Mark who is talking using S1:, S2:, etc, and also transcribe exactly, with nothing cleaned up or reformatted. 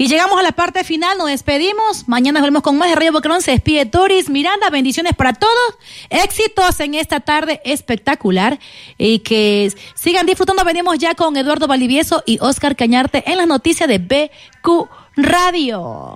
S1: Y llegamos a la parte final, nos despedimos. Mañana volvemos con más de Radio Boquerón. Se despide Toris Miranda. Bendiciones para todos. Éxitos en esta tarde espectacular. Y que sigan disfrutando. Venimos ya con Eduardo Valdivieso y Oscar Cañarte en las noticias de B Q Radio.